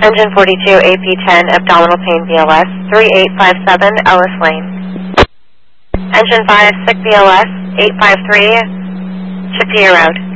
Engine 42, AP10, abdominal pain BLS, 3857 Ellis Lane. Engine 5, sick BLS, 853, Chippewa Road.